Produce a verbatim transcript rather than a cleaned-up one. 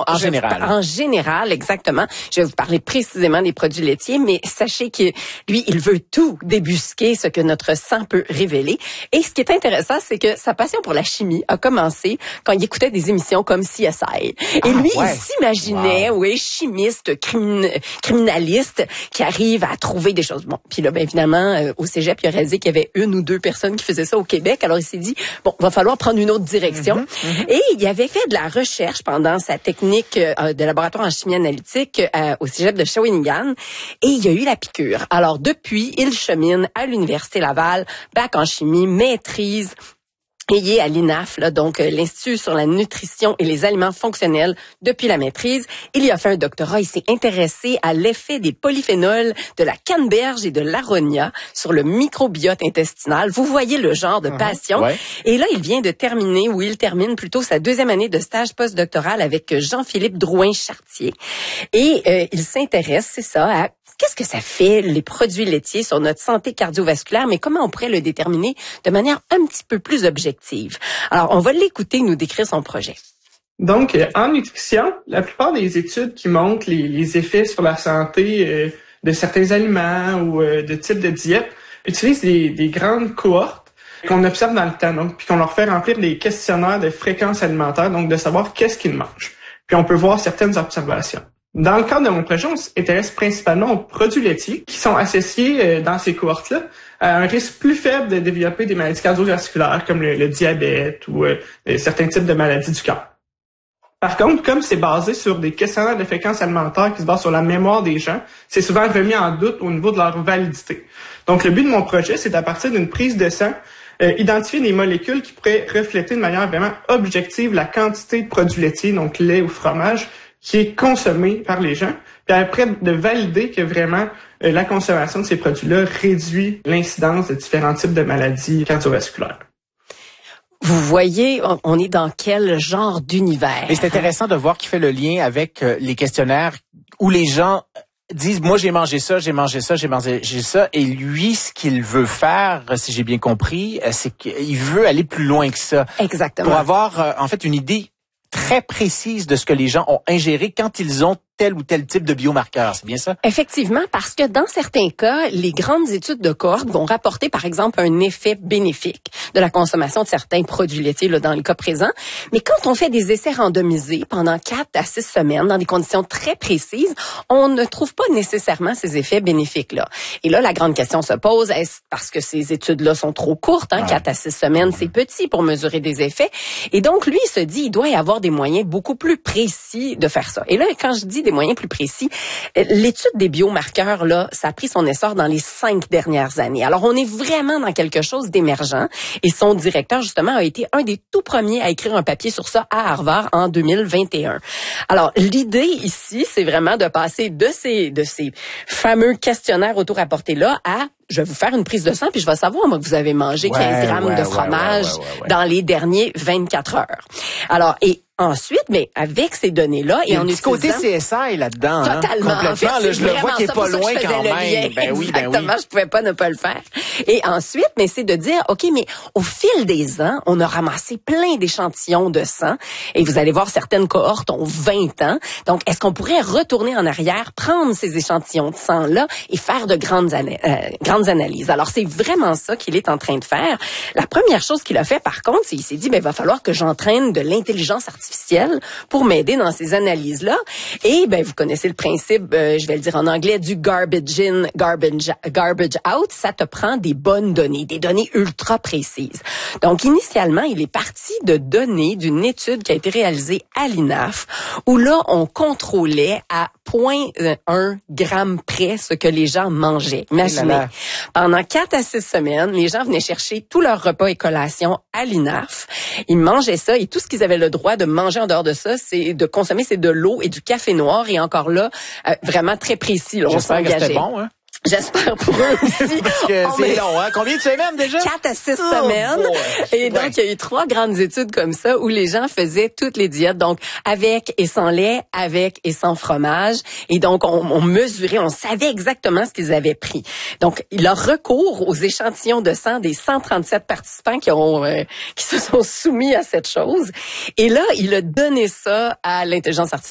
en je, général. En général, exactement. Je vais vous parler précisément des produits laitiers, mais sachez que lui, il veut tout débusquer, ce que notre sang peut révéler. Et ce qui est intéressant, c'est que sa passion pour la chimie a commencé quand il écoutait des émissions comme C S I. Et ah, lui, ouais. il s'imaginait, wow. oui, chimiste, crimin, criminaliste, qui arrive à trouver des choses. Bon, puis là, bien évidemment, euh, au cégep, il a réalisé qu'il y avait une ou deux personnes qui faisaient ça au Québec. Alors, il s'est dit, bon, va falloir prendre une autre direction. Mm-hmm, mm-hmm. Et il avait fait de la recherche pendant sa technique euh, de laboratoire en chimie analytique euh, au cégep de Shawinigan. Et il y a eu la piqûre. Alors, depuis, il chemine à l'Université Laval, bac en chimie, maîtrise, et il est à l'I N A F, là, donc euh, l'Institut sur la nutrition et les aliments fonctionnels depuis la maîtrise. Il y a fait un doctorat. Il s'est intéressé à l'effet des polyphénols de la canneberge et de l'aronia sur le microbiote intestinal. Vous voyez le genre de passion. Uh-huh, ouais. Et là, il vient de terminer, ou il termine plutôt sa deuxième année de stage postdoctoral avec Jean-Philippe Drouin-Chartier. Et euh, il s'intéresse, c'est ça, à qu'est-ce que ça fait, les produits laitiers, sur notre santé cardiovasculaire, mais comment on pourrait le déterminer de manière un petit peu plus objective? Alors, on va l'écouter nous décrire son projet. Donc, en nutrition, la plupart des études qui montrent les, les effets sur la santé euh, de certains aliments ou euh, de types de diète utilisent des, des grandes cohortes qu'on observe dans le temps, donc puis qu'on leur fait remplir des questionnaires de fréquence alimentaire, donc de savoir qu'est-ce qu'ils mangent. Puis on peut voir certaines observations. Dans le cadre de mon projet, on s'intéresse principalement aux produits laitiers qui sont associés euh, dans ces cohortes-là à un risque plus faible de développer des maladies cardiovasculaires comme le, le diabète ou euh, certains types de maladies du cœur. Par contre, comme c'est basé sur des questionnaires de fréquence alimentaire qui se basent sur la mémoire des gens, c'est souvent remis en doute au niveau de leur validité. Donc, le but de mon projet, c'est à partir d'une prise de sang, euh, identifier des molécules qui pourraient refléter de manière vraiment objective la quantité de produits laitiers, donc lait ou fromage, qui est consommé par les gens, puis après de valider que vraiment euh, la consommation de ces produits-là réduit l'incidence de différents types de maladies cardiovasculaires. Vous voyez, on est dans quel genre d'univers? Et c'est intéressant de voir qu'il fait le lien avec euh, les questionnaires où les gens disent, moi j'ai mangé ça, j'ai mangé ça, j'ai mangé ça, et lui, ce qu'il veut faire, si j'ai bien compris, c'est qu'il veut aller plus loin que ça. Exactement. Pour avoir, euh, en fait, une idée très précise de ce que les gens ont ingéré quand ils ont tel ou tel type de biomarqueur. C'est bien ça? Effectivement, parce que dans certains cas, les grandes études de cohorte vont rapporter, par exemple, un effet bénéfique de la consommation de certains produits laitiers, là, dans le cas présent. Mais quand on fait des essais randomisés pendant quatre à six semaines, dans des conditions très précises, on ne trouve pas nécessairement ces effets bénéfiques-là. Et là, la grande question se pose, est-ce parce que ces études-là sont trop courtes, hein, quatre à six semaines, c'est petit pour mesurer des effets. Et donc, lui, il se dit, il doit y avoir des moyens beaucoup plus précis de faire ça. Et là, quand je dis des moyens plus précis, l'étude des biomarqueurs, là, ça a pris son essor dans les cinq dernières années. Alors, on est vraiment dans quelque chose d'émergent et son directeur, justement, a été un des tout premiers à écrire un papier sur ça à Harvard en deux mille vingt et un. Alors, l'idée ici, c'est vraiment de passer de ces, de ces fameux questionnaires auto-rapportés-là à je vais vous faire une prise de sang puis je vais savoir, moi, que vous avez mangé ouais, quinze grammes ouais, de fromage ouais, ouais, ouais, ouais. dans les derniers vingt-quatre heures. Alors, et ensuite, mais avec ces données-là et en utilisant... côté C S I là-dedans. Totalement. Hein, complètement. En fait, là, je le vois qui est pas loin quand même. Ben oui, ben oui. Exactement, je pouvais pas ne pas le faire. Et ensuite, mais c'est de dire, OK, mais au fil des ans, on a ramassé plein d'échantillons de sang et vous allez voir, certaines cohortes ont vingt ans. Donc, est-ce qu'on pourrait retourner en arrière, prendre ces échantillons de sang-là et faire de grandes, ana- euh, grandes analyses? Alors, c'est vraiment ça qu'il est en train de faire. La première chose qu'il a fait, par contre, c'est qu'il s'est dit, ben, il va falloir que j'entraîne de l'intelligence artificielle pour m'aider dans ces analyses-là. Et ben vous connaissez le principe, euh, je vais le dire en anglais, du garbage in, garbage, garbage out. Ça te prend des bonnes données, des données ultra précises. Donc, initialement, il est parti de données d'une étude qui a été réalisée à l'I N A F, où là, on contrôlait à zéro virgule un gramme près ce que les gens mangeaient. Imaginez, pendant quatre à six semaines, les gens venaient chercher tous leurs repas et collations à l'I N A F. Ils mangeaient ça et tout ce qu'ils avaient le droit de manger en dehors de ça, c'est de consommer, c'est de l'eau et du café noir. Et encore là, euh, vraiment très précis. Là, on s'engageait. J'espère que c'était bon, hein? J'espère pour eux aussi. Parce que oh, c'est long, hein? Combien de semaines déjà? Quatre à six oh, semaines. Boy. Et donc, ouais. Il y a eu trois grandes études comme ça où les gens faisaient toutes les diètes. Donc, avec et sans lait, avec et sans fromage. Et donc, on, on mesurait, on savait exactement ce qu'ils avaient pris. Donc, leur recours aux échantillons de sang des cent trente-sept participants qui ont, euh, qui se sont soumis à cette chose. Et là, il a donné ça à l'intelligence artificielle.